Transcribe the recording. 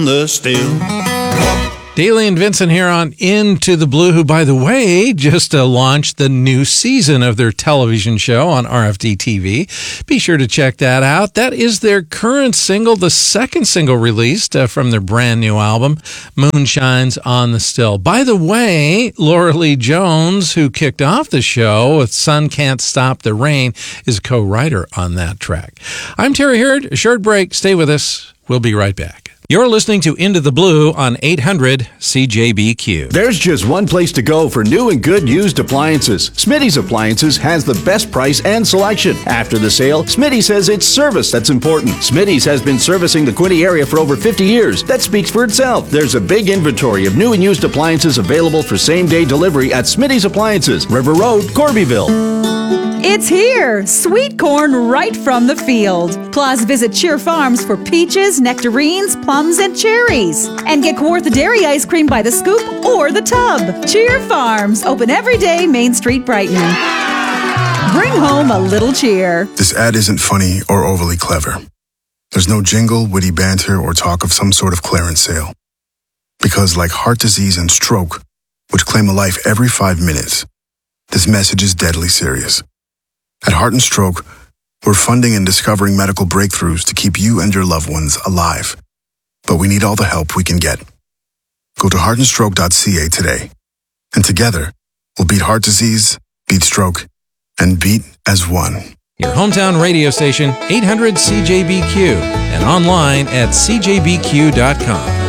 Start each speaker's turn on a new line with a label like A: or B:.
A: the still.
B: Daly and Vincent here on Into the Blue, who, by the way, just launched the new season of their television show on RFD TV. Be sure to check that out. That is their current single, the second single released from their brand new album, Moonshines on the Still. By the way, Laura Lee Jones, who kicked off the show with Sun Can't Stop the Rain, is a co-writer on that track. I'm Terry Hurd. A short break. Stay with us. We'll be right back. You're listening to Into the Blue on 800 CJBQ.
C: There's just one place to go for new and good used appliances. Smitty's Appliances has the best price and selection. After the sale, Smitty says it's service that's important. Smitty's has been servicing the Quinte area for over 50 years. That speaks for itself. There's a big inventory of new and used appliances available for same-day delivery at Smitty's Appliances, River Road, Corbyville.
D: It's here! Sweet corn right from the field. Plus, visit Cheer Farms for peaches, nectarines, plums, and cherries. And get Kawartha Dairy ice cream by the scoop or the tub. Cheer Farms, open every day, Main Street, Brighton. Bring home a little cheer.
E: This ad isn't funny or overly clever. There's no jingle, witty banter, or talk of some sort of clearance sale. Because like heart disease and stroke, which claim a life every 5 minutes, this message is deadly serious. At Heart and Stroke, we're funding and discovering medical breakthroughs to keep you and your loved ones alive. But we need all the help we can get. Go to heartandstroke.ca today. And together, we'll beat heart disease, beat stroke, and beat as one.
B: Your hometown radio station, 800 CJBQ, and online at cjbq.com.